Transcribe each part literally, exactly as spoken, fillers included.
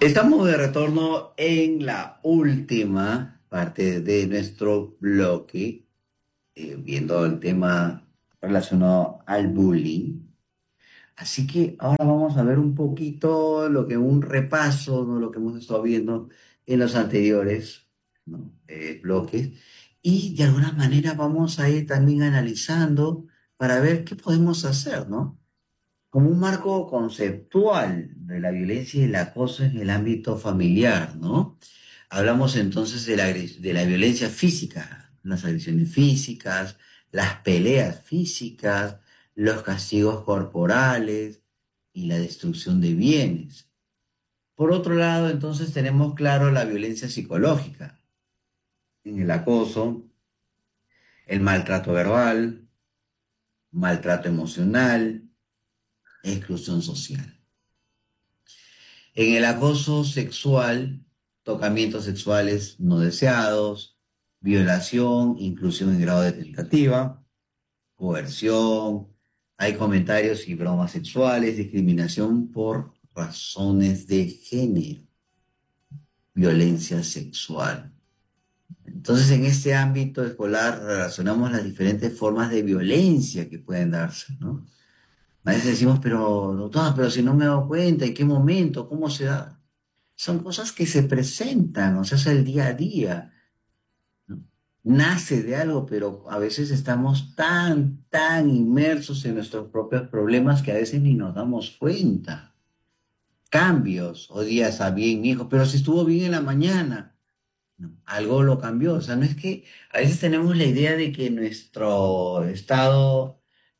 Estamos de retorno en la última parte de nuestro bloque, eh, viendo el tema relacionado al bullying. Así que ahora vamos a ver un poquito lo que un repaso, ¿no? Lo que hemos estado viendo en los anteriores, ¿no? eh, bloques. Y de alguna manera vamos a ir también analizando para ver qué podemos hacer, ¿no? Como un marco conceptual de la violencia y el acoso en el ámbito familiar, ¿no? Hablamos entonces de la, agres- de la violencia física, las agresiones físicas, las peleas físicas, los castigos corporales y la destrucción de bienes. Por otro lado, entonces tenemos claro la violencia psicológica, en el acoso, el maltrato verbal, maltrato emocional, exclusión social. En el acoso sexual, tocamientos sexuales no deseados, violación, inclusión en grado de tentativa, coerción, hay comentarios y bromas sexuales, discriminación por razones de género, violencia sexual. Entonces, en este ámbito escolar relacionamos las diferentes formas de violencia que pueden darse, ¿no? A veces decimos, pero doctora, pero si no me he dado cuenta, ¿en qué momento? ¿Cómo se da? Son cosas que se presentan, o sea, es el día a día, ¿no? Nace de algo, pero a veces estamos tan, tan inmersos en nuestros propios problemas que a veces ni nos damos cuenta. Cambios, o días a bien, mi hijo, pero si estuvo bien en la mañana, no, algo lo cambió. O sea, no es que a veces tenemos la idea de que nuestro estado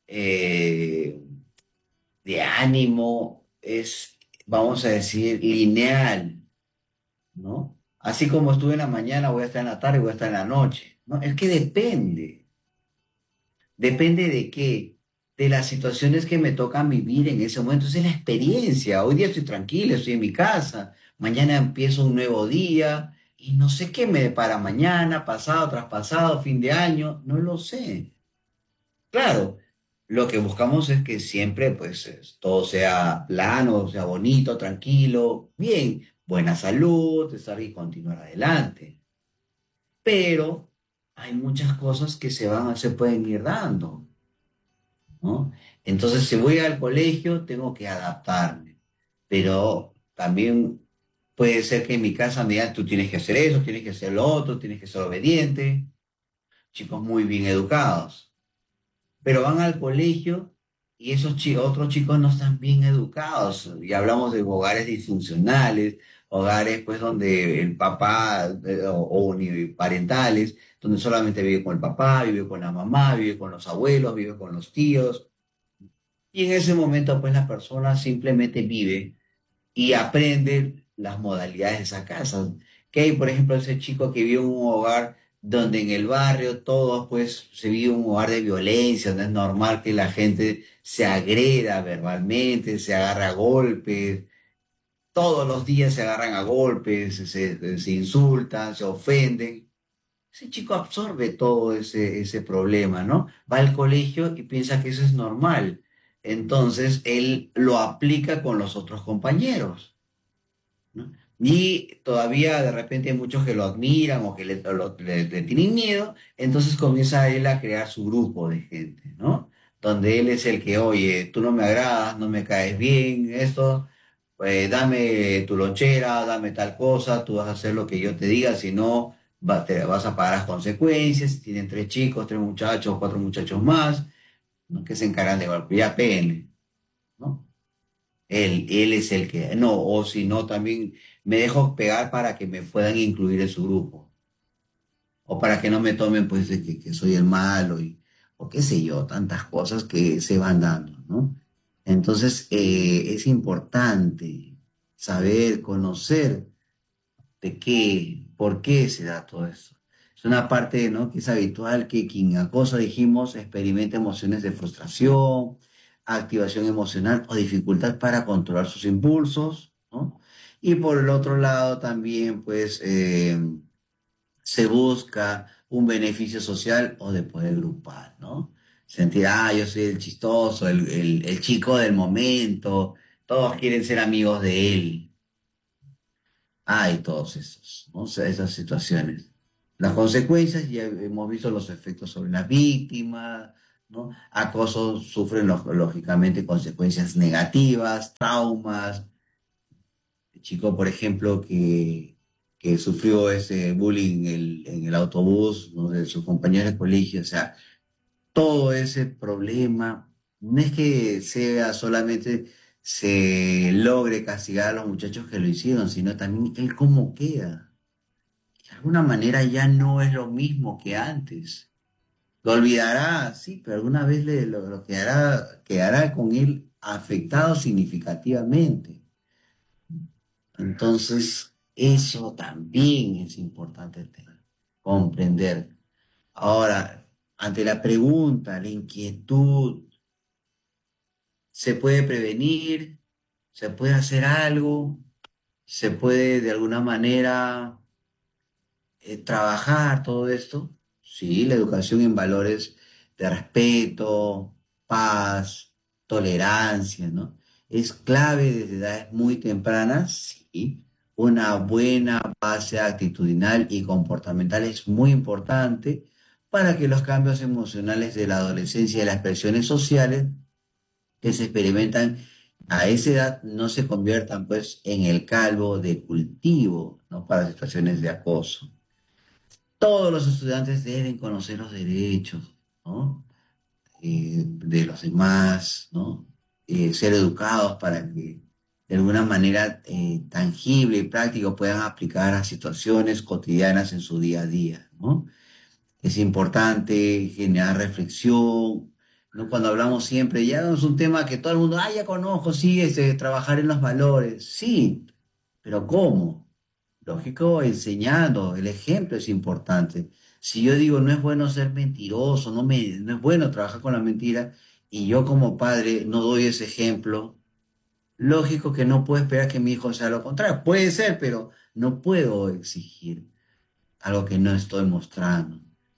eh, de ánimo es, vamos a decir, lineal, ¿no? Así como estuve en la mañana, voy a estar en la tarde, voy a estar en la noche, ¿no? Es que depende. ¿Depende de qué? De las situaciones que me tocan vivir en ese momento. Esa es la experiencia. Hoy día estoy tranquila, estoy en mi casa. Mañana empiezo un nuevo día y no sé qué me depara mañana, pasado, traspasado, fin de año. No lo sé. Claro, lo que buscamos es que siempre, pues, es- todo sea plano, sea bonito, tranquilo, bien, buena salud, estar y continuar adelante. Pero hay muchas cosas que se van, se pueden ir dando, ¿no? Entonces, si voy al colegio, tengo que adaptarme, pero también puede ser que en mi casa me digan, tú tienes que hacer eso, tienes que hacer lo otro, tienes que ser obediente, chicos muy bien educados, pero van al colegio y esos chi- otros chicos no están bien educados. Y hablamos de hogares disfuncionales, hogares pues donde el papá eh, o, o uniparentales, donde solamente vive con el papá, vive con la mamá, vive con los abuelos, vive con los tíos. Y en ese momento pues la persona simplemente vive y aprende las modalidades de esa casa. Que hay, por ejemplo, ese chico que vive en un hogar donde en el barrio todos, pues, se vive un hogar de violencia, no es normal que la gente se agreda verbalmente, se agarra a golpes, todos los días se agarran a golpes, se, se insultan, se ofenden. Ese chico absorbe todo ese, ese problema, ¿no? Va al colegio y piensa que eso es normal. Entonces, él lo aplica con los otros compañeros, ¿no? Y todavía de repente hay muchos que lo admiran o que le, lo- le- le tienen miedo, entonces comienza él a crear su grupo de gente, ¿no? Donde él es el que, oye, tú no me agradas, no me caes bien, esto, pues dame tu lonchera, dame tal cosa, tú vas a hacer lo que yo te diga, si no, va- te vas a pagar las consecuencias. Tienen tres chicos, tres muchachos, cuatro muchachos más, ¿no? Que se encargan de golpear, pene, ¿no? Él, él es el que, no, o si no, también me dejo pegar para que me puedan incluir en su grupo, o para que no me tomen pues de que, que soy el malo, y, o qué sé yo, tantas cosas que se van dando, ¿no? Entonces, eh, es importante saber, conocer de qué, por qué se da todo eso. Es una parte, ¿no? Que es habitual que quien acosa, dijimos, experimenta emociones de frustración, activación emocional o dificultad para controlar sus impulsos, ¿no? Y por el otro lado también, pues, eh, se busca un beneficio social o de poder grupal, ¿no? Sentir, ah, yo soy el chistoso, el, el el chico del momento, todos quieren ser amigos de él. hay todos esos, ¿no? O sea, esas situaciones. Las consecuencias, ya hemos visto los efectos sobre la víctima, ¿no? Acoso sufren lo- lógicamente consecuencias negativas, traumas. El chico, por ejemplo, que, que sufrió ese bullying en el, en el autobús, ¿no? De sus compañeros de colegio, o sea, todo ese problema, no es que sea solamente se logre castigar a los muchachos que lo hicieron, sino también el cómo queda. De alguna manera ya no es lo mismo que antes. Lo olvidará, sí, pero alguna vez le, lo, lo quedará, quedará con él afectado significativamente. Entonces, eso también es importante tener, comprender. Ahora, ante la pregunta, la inquietud, ¿se puede prevenir? ¿Se puede hacer algo? ¿Se puede de alguna manera eh, trabajar todo esto? Sí, la educación en valores de respeto, paz, tolerancia, ¿no? Es clave desde edades muy tempranas, sí. Una buena base actitudinal y comportamental es muy importante para que los cambios emocionales de la adolescencia y las presiones sociales que se experimentan a esa edad no se conviertan pues en el calvo de cultivo, ¿no? Para situaciones de acoso. Todos los estudiantes deben conocer los derechos, ¿no? Eh, de los demás, ¿no? Eh, ser educados para que de alguna manera eh, tangible y práctica puedan aplicar a situaciones cotidianas en su día a día, ¿no? Es importante generar reflexión, ¿no? Cuando hablamos siempre, ya es un tema que todo el mundo, ah, ya conozco, sí, este, trabajar en los valores, sí, pero ¿cómo? Lógico, enseñando, el ejemplo es importante. Si yo digo, no es bueno ser mentiroso, no me, no es bueno trabajar con la mentira, y yo como padre no doy ese ejemplo, lógico que no puedo esperar que mi hijo sea lo contrario. Puede ser, pero no puedo exigir algo que no estoy mostrando.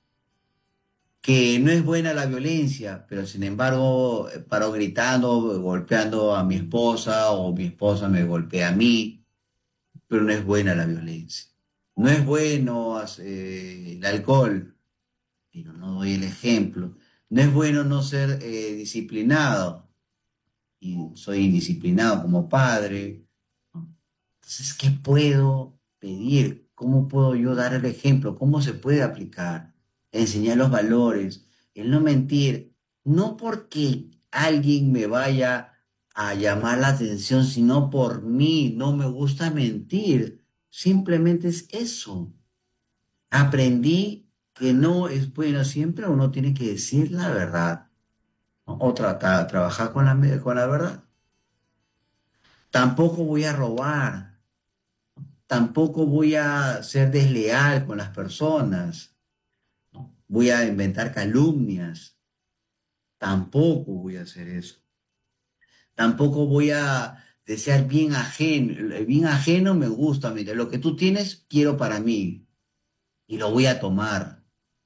Que no es buena la violencia, pero sin embargo eh, paro gritando, golpeando a mi esposa o mi esposa me golpea a mí, pero no es buena la violencia. No es bueno eh, el alcohol, pero no doy el ejemplo. No es bueno no ser eh, disciplinado, y soy indisciplinado como padre, ¿no? Entonces, ¿qué puedo pedir? ¿Cómo puedo yo dar el ejemplo? ¿Cómo se puede aplicar? Enseñar los valores, el no mentir, no porque alguien me vaya a llamar la atención, sino por mí. No me gusta mentir. Simplemente es eso. Aprendí que no es bueno, siempre uno tiene que decir la verdad, ¿no? O tratar, trabajar con la, con la verdad. Tampoco voy a robar, tampoco voy a ser desleal con las personas, ¿no? Voy a inventar calumnias, tampoco voy a hacer eso. Tampoco voy a desear bien ajeno, el bien ajeno me gusta, mira, lo que tú tienes quiero para mí y lo voy a tomar.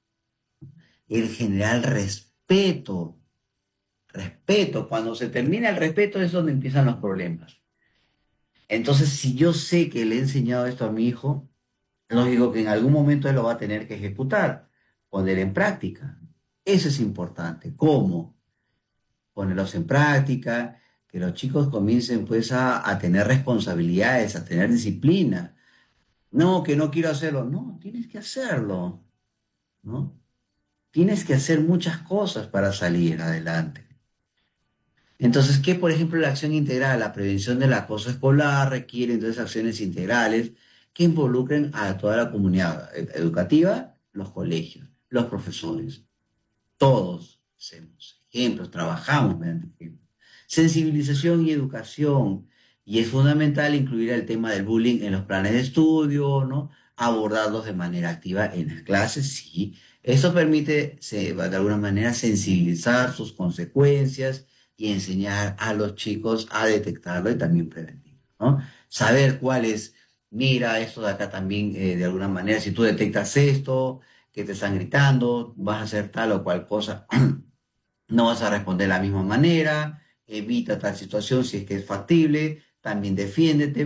El general respeto, respeto, cuando se termina el respeto es donde empiezan los problemas. Entonces, si yo sé que le he enseñado esto a mi hijo, lógico que en algún momento él lo va a tener que ejecutar, poner en práctica. Eso es importante. ¿Cómo? Ponerlos en práctica, que los chicos comiencen pues a, a tener responsabilidades, a tener disciplina. No, que no quiero hacerlo. No, tienes que hacerlo, ¿no? Tienes que hacer muchas cosas para salir adelante. Entonces, ¿qué, por ejemplo, la acción integral? La prevención del acoso escolar requiere entonces acciones integrales que involucren a toda la comunidad ed- educativa, los colegios, los profesores. Todos hacemos ejemplos, trabajamos mediante ejemplos. Sensibilización y educación. Y es fundamental incluir el tema del bullying en los planes de estudio, ¿no? Abordarlos de manera activa en las clases, sí. Eso permite, se- de alguna manera, sensibilizar sus consecuencias y enseñar a los chicos a detectarlo y también prevenirlo, ¿no? Saber cuál es, mira, esto de acá también, eh, de alguna manera, si tú detectas esto, que te están gritando, vas a hacer tal o cual cosa, no vas a responder de la misma manera, evita tal situación si es que es factible, también defiéndete,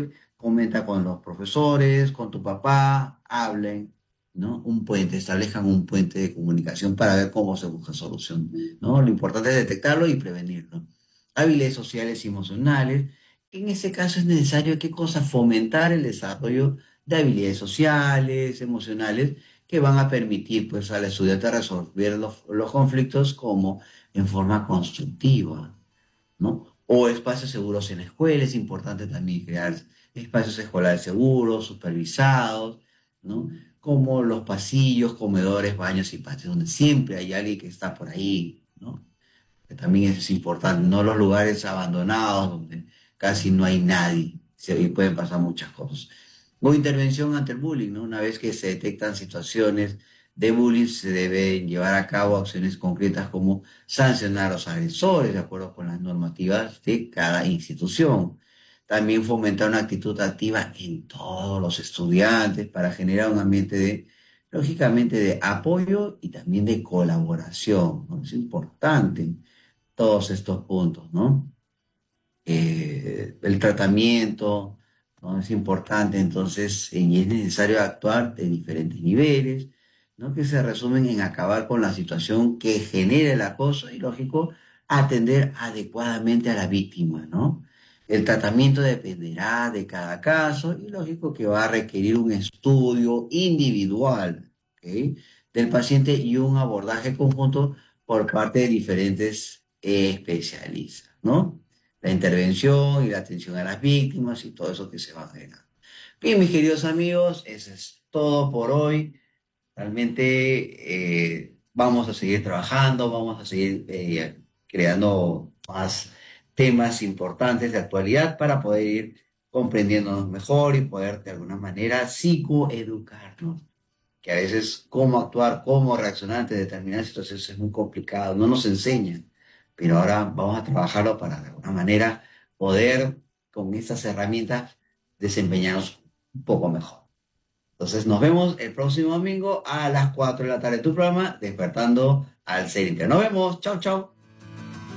comenta con los profesores, con tu papá, hablen, ¿no? Un puente, establezcan un puente de comunicación para ver cómo se busca solución, ¿no? Lo importante es detectarlo y prevenirlo. Habilidades sociales y emocionales. En ese caso es necesario, ¿qué cosa? Fomentar el desarrollo de habilidades sociales, emocionales, que van a permitir, pues, al estudiante resolver los, los conflictos como en forma constructiva, ¿no? O espacios seguros en la escuela, es importante también crear espacios escolares seguros, supervisados, ¿no? Como los pasillos, comedores, baños y patios, donde siempre hay alguien que está por ahí, ¿no? Que también eso es importante, no los lugares abandonados donde casi no hay nadie, sí, y pueden pasar muchas cosas. O intervención ante el bullying, ¿no? Una vez que se detectan situaciones de bullying, se deben llevar a cabo acciones concretas como sancionar a los agresores de acuerdo con las normativas de cada institución. También fomentar una actitud activa en todos los estudiantes para generar un ambiente de, lógicamente, de apoyo y también de colaboración, ¿no? Es importante todos estos puntos, ¿no? Eh, el tratamiento, ¿no? Es importante, entonces, y es necesario actuar de diferentes niveles, ¿no? Que se resumen en acabar con la situación que genera el acoso y, lógico, atender adecuadamente a la víctima, ¿no? El tratamiento dependerá de cada caso y, lógico, que va a requerir un estudio individual, ¿ok? Del paciente y un abordaje conjunto por parte de diferentes especialistas, ¿no? La intervención y la atención a las víctimas y todo eso que se va a hacer. Bien, mis queridos amigos, eso es todo por hoy. Realmente eh, vamos a seguir trabajando, vamos a seguir eh, creando más temas importantes de actualidad para poder ir comprendiéndonos mejor y poder de alguna manera psicoeducarnos, que a veces cómo actuar, cómo reaccionar ante determinadas situaciones es muy complicado, no nos enseñan, pero ahora vamos a trabajarlo para de alguna manera poder con estas herramientas desempeñarnos un poco mejor. Entonces nos vemos el próximo domingo a las cuatro de la tarde en tu programa, Despertando al Ser Integral. Nos vemos, chao, chao.